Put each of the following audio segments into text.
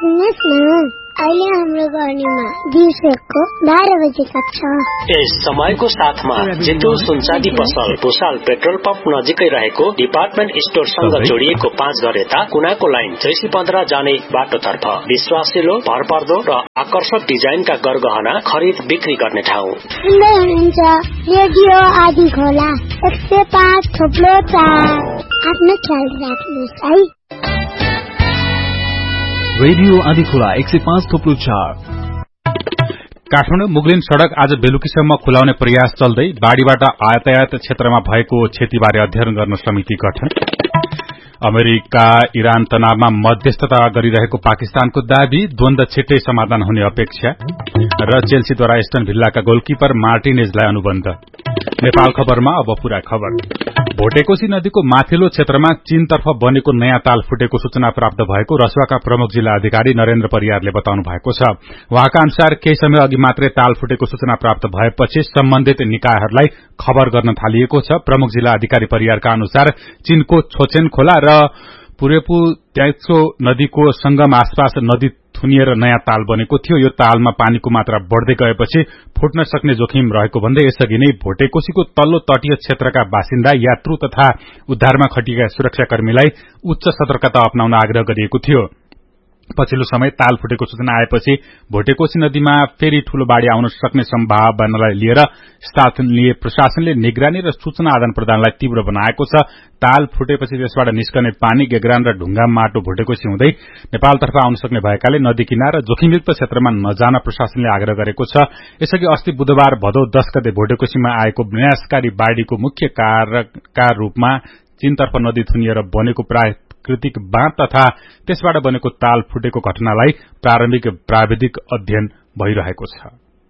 सुन्नुहोस् न, अहिले हाम्रो गर्नीमा दिउँसोको 12 बजे कक्षा। यस समयको साथमा जितु सुनचाँदी पसल भुसाल पेट्रोल पम्प नजिकै रहेको डिपार्टमेन्ट स्टोरसँग जोडिएको 5 घर यता कुनाको लाइन 615 जाने बाटोतर्फ विश्वासिलो, भरपर्दो र आकर्षक डिजाइनका गरगहना खरिद बिक्री गर्ने ठाउँ। सुन्दै हुनुहुन्छ रेडियो आदि खोला 105.4। आफ्नो ख्याल राख्नुहोस् है। रेडियो आदिखोला 105.4। काठमाडौँ मुगलिन सड़क आज बेलुकीसम्म खुलाउने प्रयास चल्दै बाढ़ीबाट यातायात क्षेत्रमा भएको क्षतिबारे अध्ययन गर्न समिति गठन। अमेरिका इरान तनावमा मध्यस्थता गरिरहेको पाकिस्तानको दाबी, द्वन्द छिट्टै समाधान हुने अपेक्षा। र चेल्सीद्वारा एस्टन भिल्लाका गोलकिपर मार्टिनेजलाई अनुबन्ध। नेपाल खबरमा अब पूरा खबर। भोटेकोशी नदीको माथिल्लो क्षेत्रमा चीनतर्फ बनेको नयाँ ताल फुटेको सूचना प्राप्त भएको रसुवाका प्रमुख जिल्ला अधिकारी नरेन्द्र परियारले बताउनु भएको छ। उहाँका अनुसार केही समय अघि मात्रै ताल फुटेको सूचना प्राप्त भएपछि सम्बन्धित निकायहरूलाई खबर गर्न थालिएको छ। प्रमुख जिल्ला अधिकारी परियारका अनुसार चीनको छोचेन खोला र पुरेपु त्याक्सो नदीको संगम आसपास नदी थुनिएर नयाँ ताल बनेको थियो। यो तालमा पानीको मात्रा बढ़दै गएपछि फुट्न सक्ने जोखिम रहेको भन्दै यसअघि नै भोटेकोशीको तल्लो तटीय क्षेत्रका बासिन्दा, यात्रु तथा उद्धारमा खटिएका सुरक्षाकर्मीलाई उच्च सतर्कता अपनाउन आग्रह गरिएको थियो। पछिल्लो समय ताल फुटेको सूचना आएपछि भोटेकोशी नदीमा फेरि ठूलो बाढ़ी आउन सक्ने सम्भावनालाई लिएर स्थानीय प्रशासनले निगरानी र सूचना आदान प्रदानलाई तीव्र बनाएको छ। ताल फुटेपछि त्यसबाट निस्कने पानी गेग्रान र ढुंगा माटो भोटेकोशी हुँदै नेपालतर्फ आउन सक्ने भएकाले नदी किनार र जोखिमयुक्त क्षेत्रमा नजान प्रशासनले आग्रह गरेको छ। यसअघि अस्ति बुधबार भदौ 10 गते भोटेकोशीमा आएको विनाशकारी बाढ़ीको मुख्य कारकका रूपमा चीनतर्फ नदी थुनिएर बनेको प्राकृतिक बाँध तथा त्यसबाट बनेको ताल फुटेको घटनालाई प्रारम्भिक प्राविधिक अध्ययन भइरहेको छ।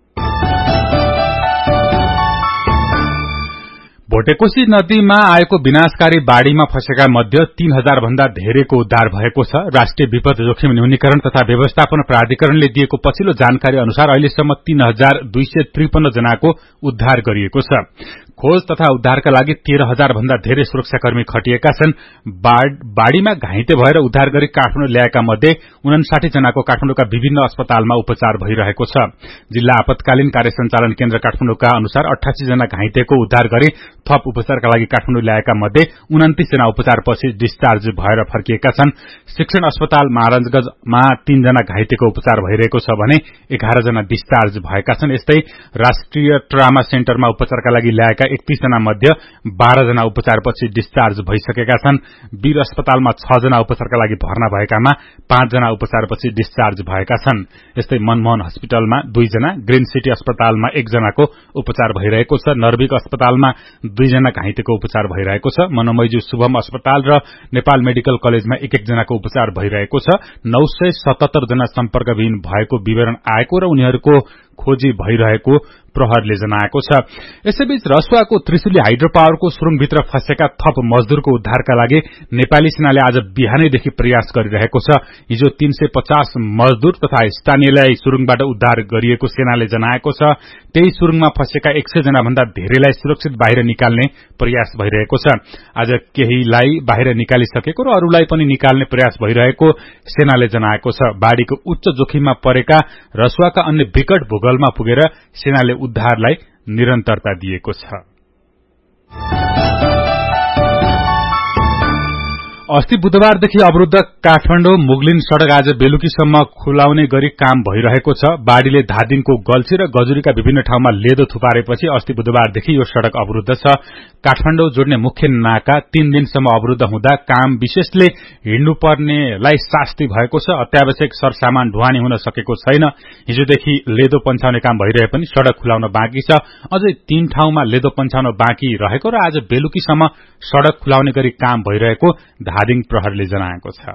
भोटेकोशी नदीमा आएको विनाशकारी बाढ़ीमा फँसेका मध्ये 3000 भन्दा धेरैको उद्धार भएको छ। राष्ट्रिय विपद जोखिम न्यूनीकरण तथा व्यवस्थापन प्राधिकरणले दिएको पछिल्लो जानकारी अनुसार अहिलेसम्म 3253 जनाको उद्धार गरिएको छ। खोज तथा उद्धारका लागि 13000 भन्दा धेरै सुरक्षाकर्मी खटिएका छन्। बाढ़ीमा घाइते भएर उद्धार गरी काठमाडौँ ल्याएका मध्ये 59 जनाको काठमाडौँका विभिन्न अस्पतालमा उपचार भइरहेको छ। जिल्ला आपतकालीन कार्य सञ्चालन केन्द्र काठमाडौँका अनुसार 88 जना घाइतेको उद्धार गरी थप उपचारका लागि काठमाडौँ ल्याएका मध्ये 29 जना उपचारपछि डिस्चार्ज भएर फर्किएका छन्। शिक्षण अस्पताल महाराजगंजमा 3 जना घाइतेको उपचार भइरहेको छ भने 11 जना डिस्चार्ज भएका छन्। यस्तै राष्ट्रिय ट्रामा सेन्टरमा उपचारका लागि ल्याएका 31 जना मध्ये 12 जना उपचारपछि डिस्चार्ज भइसकेका छन्। वीर अस्पतालमा 6 जना उपचारका लागि भर्ना भएकामा 5 जना उपचारपछि डिस्चार्ज भएका छन्। यस्तै मनमोहन हस्पिटलमा 2 जना, ग्रीन सिटी अस्पतालमा 1 जनाको उपचार भइरहेको छ। नर्भिक अस्पतालमा 2 जना घाइतेको उपचार भइरहेको छ। मनोमैजू शुभम अस्पताल र नेपाल मेडिकल कलेजमा 1-1 जनाको उपचार भइरहेको छ। 977 जना सम्पर्कविहीन भएको विवरण आएको र उनीहरूको खोजी भइरहेको प्रहरले जनाएको छ। यसैबीच रसुवाको त्रिशुली हाइड्रो पावरको सुरुङभित्र फँसेका थप मजदूरको उद्धारका लागि नेपाली सेनाले आज बिहानैदेखि प्रयास गरिरहेको छ। हिजो 350 मजदूर तथा स्थानीयलाई सुरुङबाट उद्धार गरिएको सेनाले जनाएको छ। त्यही सुरुङमा फँसेका 100 जना भन्दा धेरैलाई सुरक्षित बाहिर निकाल्ने प्रयास भइरहेको छ। आज केहीलाई बाहिर निकालिसकेको र अरूलाई पनि निकाल्ने प्रयास भइरहेको सेनाले जनाएको छ। बाढ़ीको उच्च जोखिममा परेका रसुवाका अन्य विकट भूगोलमा पुगेर सेनाले उद्धारलाई निरन्तरता दिएको छ। अस्ति बुधबारदेखि अवरुद्ध काठमाडौँ मुगलिन सड़क आज बेलुकीसम्म खुलाउने गरी काम भइरहेको छ। बाढ़ीले धादिङको गल्छी र गजुरीका विभिन्न ठाउँमा लेदो थुपारेपछि अस्ति बुधबारदेखि यो सड़क अवरुद्ध छ। काठमाडौँ जोड्ने मुख्य नाका 3 दिनसम्म अवरुद्ध हुँदा काम विशेषले हिँड्नुपर्नेलाई शास्ति भएको छ। अत्यावश्यक सरसामान ढुवानी हुन सकेको छैन। हिजोदेखि लेदो पन्छाउने काम भइरहे पनि सड़क खुलाउन बाँकी छ। अझै 3 ठाउँमा लेदो पन्छाउन बाँकी रहेको र आज बेलुकीसम्म सड़क खुलाउने गरी काम भइरहेको धादिङ प्रहरले जनाएको छ।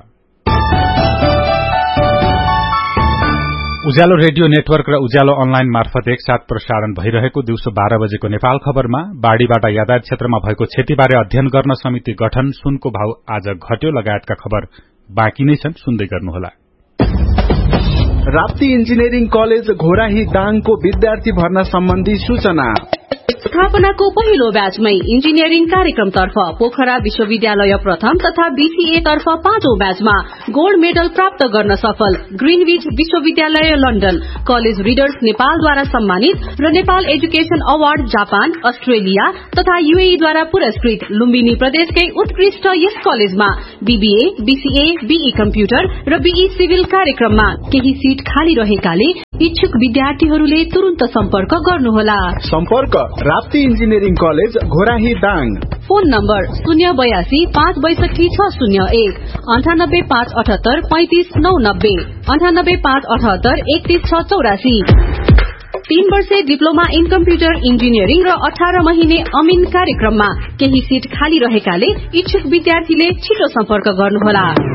उज्यालो रेडियो नेटवर्क र उज्यालो अनलाइन मार्फत एकसाथ प्रसारण भइरहेको दिउँसो 12 बजेको नेपाल खबरमा बाढ़ीबाट यातायात क्षेत्रमा भएको क्षतिबारे अध्ययन गर्न समिति गठन, सुनको भाव आज घट्यो लगायतका खबर बाँकी नै छन्, सुन्दै गर्नुहोला। राप्ती इन्जिनियरिङ कलेज घोराही दाङको विद्यार्थी भर्ना सम्बन्धी सूचना। स्थापनाको पहिलो ब्याचमै इन्जिनियरिङ कार्यक्रमतर्फ पोखरा विश्वविद्यालय प्रथम तथा बीसीए तर्फ 5औं ब्याचमा गोल्ड मेडल प्राप्त गर्न सफल ग्रीनविच विश्वविद्यालय लन्डन, कलेज रिडर्स नेपालद्वारा सम्मानित र Nepal education award Japan, Australia तथा यूएई द्वारा पुरस्कृत लुम्बिनी प्रदेशकै उत्कृष्ट यस कलेजमा बीबीए, बीसीए, बीई कम्प्युटर र बीई सिभिल कार्यक्रममा केही सीट खाली रहेकाले इच्छुक विद्यार्थीहरूले तुरुन्त सम्पर्क गर्नुहोला। सम्पर्क Rapti engineering college Ghorahi Dang. Phone number 082 562 601 98 578 35 990 98 578 31 684। 3 वर्षे डिप्लोमा इन कम्प्युटर इन्जिनियरिङ र 18 महिने अमिन कार्यक्रममा केही सीट खाली रहेकाले इच्छुक विद्यार्थीले छिटो सम्पर्क गर्नुहोला।